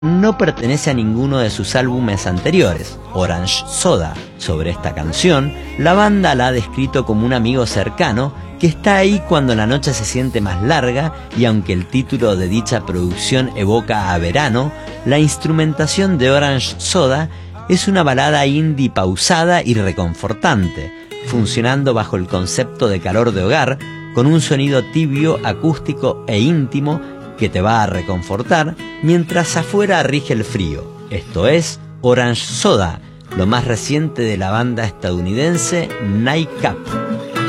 no pertenece a ninguno de sus álbumes anteriores, Orange Soda. Sobre esta canción, la banda la ha descrito como un amigo cercano que está ahí cuando la noche se siente más larga, y aunque el título de dicha producción evoca a verano, la instrumentación de Orange Soda es una balada indie pausada y reconfortante, funcionando bajo el concepto de calor de hogar, con un sonido tibio, acústico e íntimo que te va a reconfortar mientras afuera rige el frío. Esto es Orange Soda, lo más reciente de la banda estadounidense Nightcap.